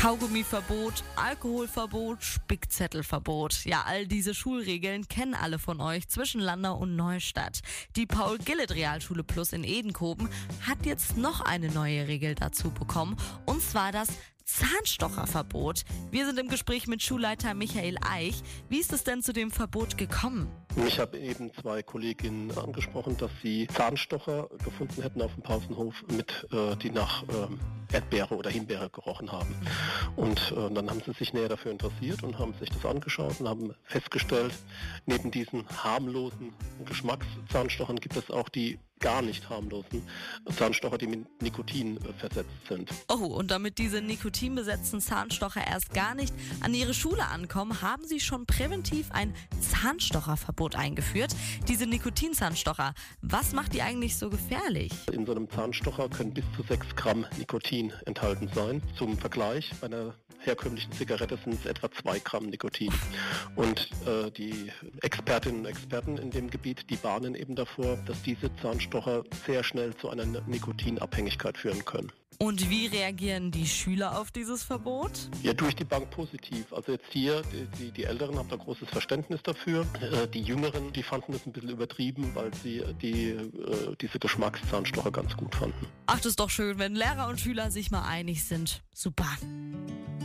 Kaugummiverbot, Alkoholverbot, Spickzettelverbot. Ja, all diese Schulregeln kennen alle von euch zwischen Landau und Neustadt. Die Paul-Gillett-Realschule Plus in Edenkoben hat jetzt noch eine neue Regel dazu bekommen, und zwar das Zahnstocherverbot. Wir sind im Gespräch mit Schulleiter Michael Eich. Wie ist es denn zu dem Verbot gekommen? Ich habe eben 2 Kolleginnen angesprochen, dass sie Zahnstocher gefunden hätten auf dem Pausenhof, die nach Erdbeere oder Himbeere gerochen haben. Und dann haben sie sich näher dafür interessiert und haben sich das angeschaut und haben festgestellt, neben diesen harmlosen Geschmackszahnstochern gibt es auch die gar nicht harmlosen Zahnstocher, die mit Nikotin versetzt sind. Oh, und damit diese nikotinbesetzten Zahnstocher erst gar nicht an ihre Schule ankommen, haben sie schon präventiv ein Zahnstocherverbot eingeführt. Diese Nikotinzahnstocher, was macht die eigentlich so gefährlich? In so einem Zahnstocher können bis zu 6 Gramm Nikotin enthalten sein. Zum Vergleich, bei einer herkömmlichen Zigarette sind es etwa 2 Gramm Nikotin. Und die Expertinnen und Experten in dem Gebiet, die warnen eben davor, dass diese Zahnstocher sehr schnell zu einer Nikotinabhängigkeit führen können. Und wie reagieren die Schüler auf dieses Verbot? Ja, durch die Bank positiv. Also jetzt hier, die Älteren haben da großes Verständnis dafür. Die Jüngeren, die fanden das ein bisschen übertrieben, weil sie diese Geschmackszahnstocher ganz gut fanden. Ach, das ist doch schön, wenn Lehrer und Schüler sich mal einig sind. Super.